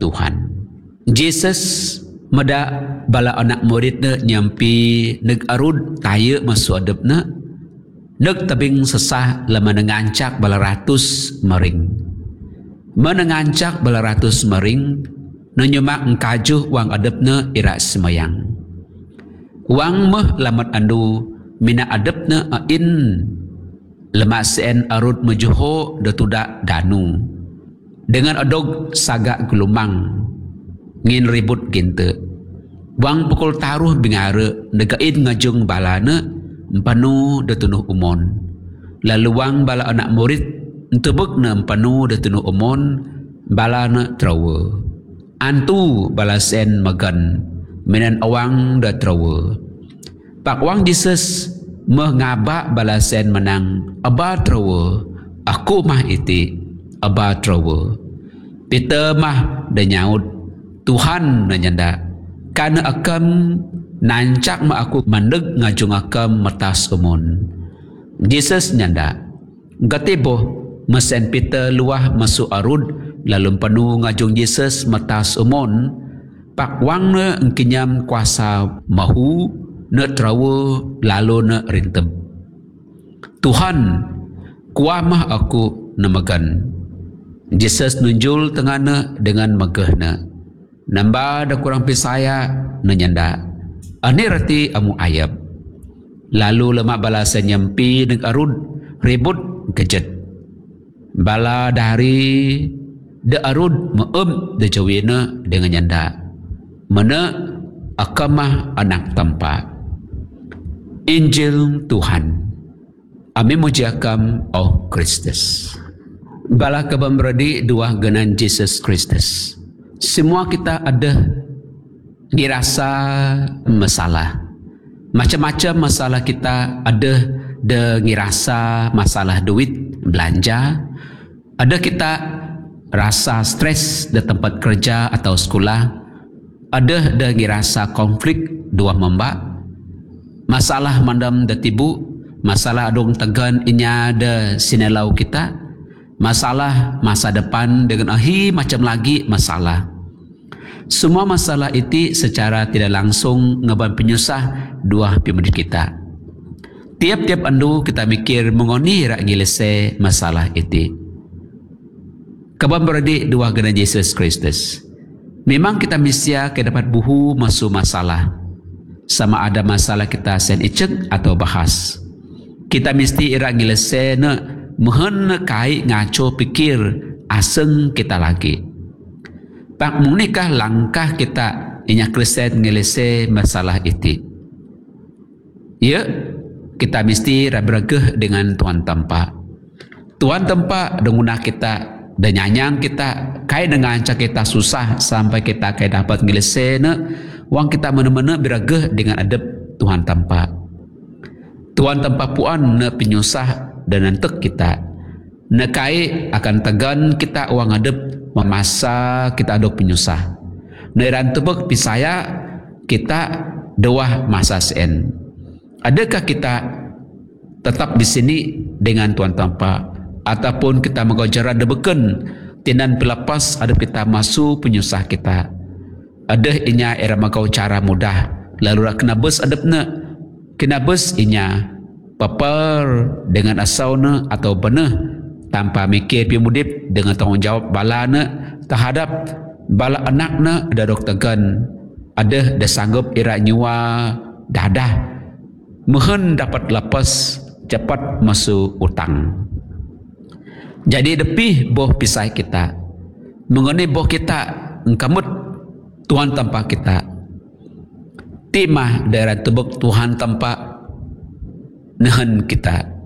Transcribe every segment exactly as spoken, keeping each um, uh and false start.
Tuhan. Jesus mada bala anak muridna nyampi neg arud taya masuk adepna neg tabing sesah lama nengancak bala ratus mering. Menengancak bala ratus mering nanyemak engkajuh wang adepna ira semayang. Wang meh lamat andu mina adepna ain lemak sen arud mejuho detudak danu dengan adog sagak gelumang ngin ribut ginte. Wang pukul taruh bingare negain ngajung balana empanu detunuh umon. Lalu wang bala anak murid entebek na empanu detunuh umon balana trawe. Antu bala sen magan minan awang da trawe. Pak wang Jesus mengabak bala sen menang aba trawe. Aku mah iti aba trawe. Peter mah da nyaut Tuhan nanyanda kana akam nancak ma aku mandeg ngajung akam metas umon. Jesus nyanda gatebo mesen Peter luah masuk arud lalu penuh ngajung Jesus metas umon. Pak wang ne engkinyam kuasa mahu ne trawe lalu ne rinteb. Tuhan kuah mah aku namagan. Jesus nunjul tengahna dengan megahna. Namba ada kurang pisaya nanyanda. Ani rati amu ayab. Lalu lemak bala senyempi neg arud ribut kejet. Bala dari de arud meem de jawina dengan nyanda. Mana akamah anak tempat. Injil Tuhan. Amin mujiakam oh Kristus. Bala kabam beradi dua genan Jesus Kristus. Semua kita ada dirasa masalah. Macam-macam masalah kita ada de ngirasa masalah duit belanja. Ada kita rasa stres di tempat kerja atau sekolah. Ada de ngirasa konflik dua membak. Masalah mandam de tibu. Masalah adung tegan inya de sinelau kita. Masalah masa depan dengan ahi macam lagi masalah. Semua masalah itu secara tidak langsung ngeban penyusah dua pemudik kita. Tiap-tiap andu kita mikir mengoni rak ngilese masalah itu. Kaban beradi dua gana Yesus Kristus. Memang kita misia ke dapat buhu masuk masalah. Sama ada masalah kita sen icek atau bahas. Kita mesti rak ngilese ne mehen kai ngaco pikir aseng kita lagi. Pak munikah langkah kita inya Kristen ngelese masalah itu. Ya, kita mesti rabrageh dengan Tuhan tempat. Tuhan tempat dengunah kita dan nyanyang kita kai dengan cak kita susah sampai kita kai dapat ngelese ne wang kita mana-mana berageh dengan adab Tuhan tempat. Tuhan tempat puan ne penyusah dan nantek kita. Nekai akan tegan kita uang adep memasa kita ada penyusah. Neran tebek pisaya kita doah masa sen. Adakah kita tetap di sini dengan Tuhan tanpa ataupun kita mengajaran debeken tinan pelepas ada kita masuk penyusah kita. Ada inya era magau cara mudah lalu kena bus adepna kena bus inya papar dengan asauna atau beneh tanpa mikir pimudip dengan tanggungjawab balana terhadap bala anakna dadok tegan ada dah sanggup ira nyua dadah mehen dapat lepas cepat masuk utang. Jadi depih boh pisai kita mengenai boh kita engkamut Tuhan tanpa kita timah daerah tebuk Tuhan tanpa nehen kita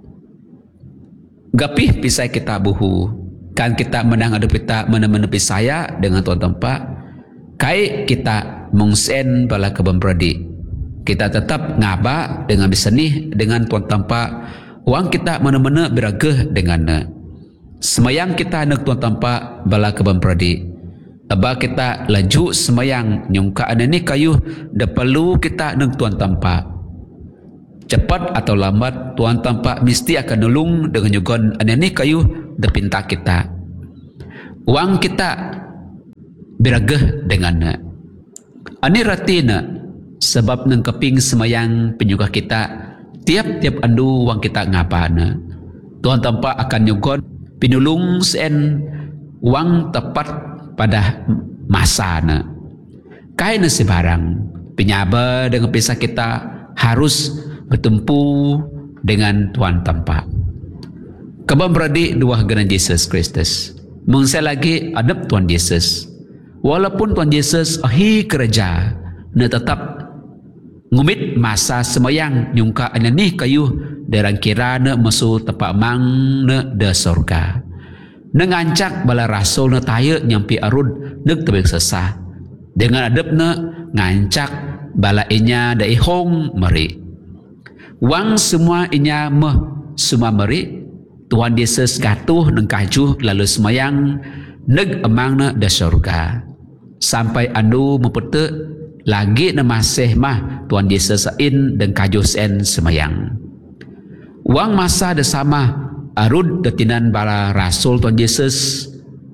gapih pisai kita buhu kan kita menang ada kita mana-mana pisaya dengan Tuhan tempat kai kita mungsen bala kebemprodi kita tetap ngaba dengan bisenih dengan Tuhan tempat uang kita mana-mana berageh dengannya semayang kita nak Tuhan tempat bala kebemprodi aba kita laju semayang nyungkaan ini kayu dah perlu kita nak Tuhan tempat cepat atau lambat Tuhan tampak mesti akan nolong dengan nyugon anani kayu depinta kita. Uang kita biragah dengan na. Ani rati na sebab nang keping semayang penyuka kita tiap-tiap andu wang kita ngapa na. Tuhan tampak akan nyugon pinulung sen wang tepat pada masa na. Kaya na sebarang penyaba dengan pisah kita harus bertempu dengan Tuhan tampak. Kabar beradik dua genan Yesus Kristus. Mengsa lagi adab Tuhan Yesus. Walaupun Tuhan Yesus akhir kerja, na tetap ngumit masa semayang nyungka anani kayu derang kira na masuk tepat mang na de sorga. Nengancak bala rasul na taya nyampi arud nek tebek sesah. Dengan adab na ngancak bala inya da ihong meri. Wang semua inya meh semua meri. Tuhan Yesus gatuh neng kajuh lalu semayang neg emang na da sorga. Sampai anu mempete lagi na masih mah Tuhan Yesus in dan kajuh sen semayang. Wang masa da sama arud detinan bala rasul Tuhan Yesus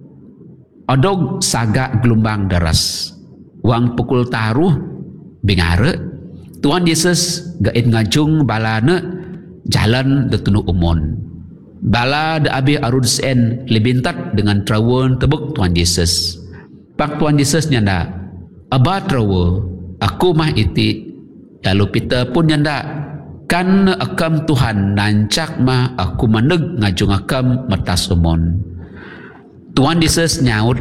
odog sagak gelombang deras. Wang pukul taruh bingare Tuhan Yesus gain ngajung bala na jalan detunu umon. Bala da abi arud sen lebintat dengan trawon tebuk Tuhan Yesus. Pak Tuhan Yesus nyanda aba trawo aku mah iti lalu pita pun nyanda kan akam Tuhan nancak mah aku maneg ngajung akam metas umon. Tuhan Yesus nyaut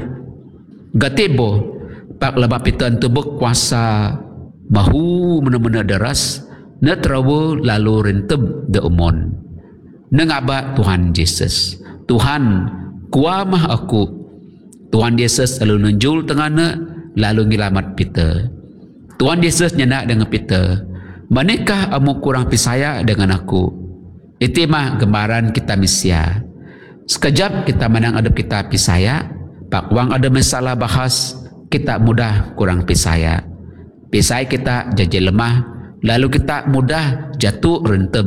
gatebo pak laba pita tebuk kuasa mahu mana-mana deras na trawo lalu renteb de umon. Nengaba Tuhan Yesus Tuhan kuah mah aku. Tuhan Yesus lalu nunjul tengahna lalu ngelamat pita. Tuhan Yesus nyendak dengan pita, manakah amu kurang pisaya dengan aku? Itu mah gambaran kita misia. Sekejap kita menang adab kita pisaya, pak wang ada masalah bahas kita mudah kurang pisaya. Pisaya kita jadi lemah, lalu kita mudah jatuh renteb.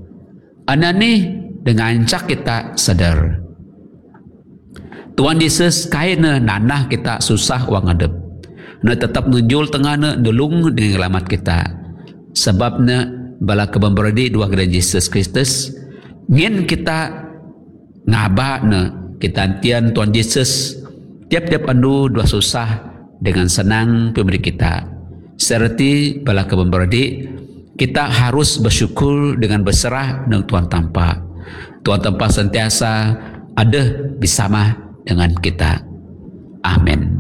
Anani dengan cak kita sadar. Tuhan Yesus kaya nanah kita susah wang adab. Na tetap nunjul tengah na nulung dengan selamat kita. Sebab na bala kebamberadi dua gedan Yesus Kristus. Ngin kita ngaba na kita antian Tuhan Yesus tiap-tiap andu dua susah dengan senang pemberi kita. Serti bala kebamberadi kita harus bersyukur dengan berserah dengan Tuhan tampak. Tuhan tampak sentiasa ada bersama dengan kita. Amin.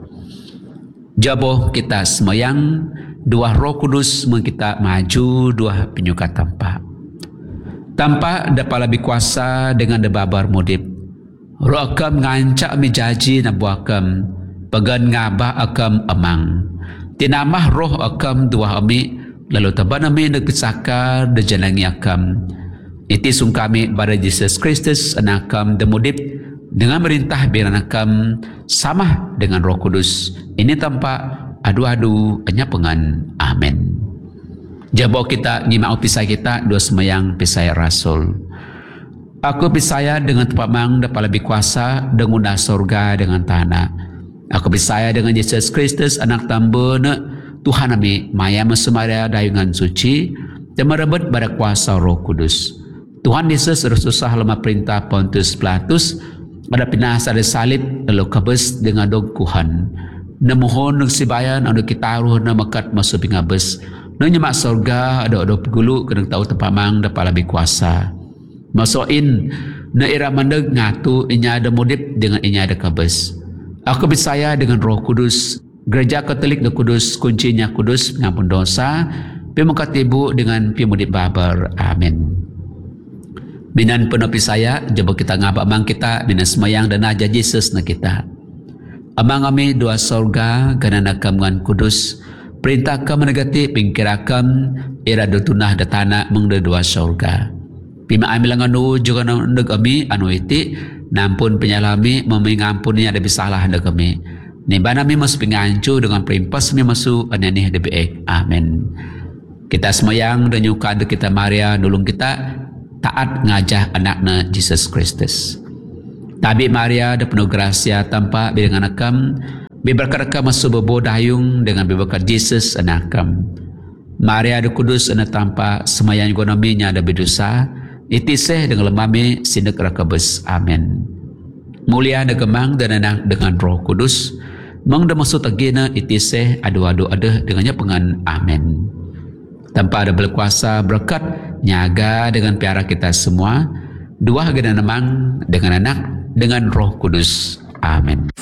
Jabo kita semayang dua Roh Kudus kita maju dua penyuka tampak. Tampak dapat lebih kuasa dengan debabar mudip. Roh akam ngancak mijaji na buakam pagan ngabah akam amang. Tinamah roh akam dua ami lalu taban ami negkesakar de jalangi akam. Iti sung kami pada Yesus Kristus anakam demudip dengan merintah biar anakam sama dengan Roh Kudus. Ini tampak adu-adu penyapengan. Amin. Jabo kita nyimau pisah kita dua semayang pisah rasul. Aku pisah dengan tempat mang dapat lebih kuasa dengan surga dengan tanah. Aku pisah dengan Yesus Kristus anak tambana Tuhan kami maya mesemaya dayungan suci dan merebut pada kuasa Roh Kudus. Tuhan Yesus susah lemah perintah Pontius Pilatus pada pinah sada salib lalu kabes dengan dog Tuhan. Namuhon ng sibayan anu kita ruh na makat masuk pingabes. Nunyamak surga ada ada pegulu kadang tahu tepamang dapat lebih kuasa. Masukin na ira mandeg ngatu inya ada mudip dengan inya ada kabes. Aku bisaya dengan Roh Kudus. Gereja Katolik na Kudus kuncinya Kudus pengampun dosa. Pemukatibu dengan pimudip babar. Amin. Binan penepi saya, jaba kita ngabak mang kita, binan semayang dan aja Yesus na kita. Amang kami dua surga, ganana kamungan kudus, perintah kam menegati pingkirakam, ira dutunah datana mengda dua surga. Pima amilang anu juga neg kami anu iti, nampun penyalami memingampunnya ada bisalah neg kami. Niba nami masuk pingancu dengan perimpas mi masuk anenih de beek. Amin. Kita semayang dan nyuka kita Maria nulung kita taat ngajah anakna Yesus Kristus. Tabi Maria da penuh gracia tanpa bilangan akam Biberkat masuk bebo dayung dengan biberkat Yesus anakam. Maria ada kudus anak tanpa semayang gonominya ada berdosa. Itiseh dengan lemame sinek rakabes. Amin. Mulia ada gemang dan anak dengan Roh Kudus. Mang da masuk agena itiseh adu-adu ada dengannya pengan. Amin. Tanpa ada berkuasa berkat nyaga dengan piara kita semua. Dua gena namang dengan anak dengan Roh Kudus. Amin.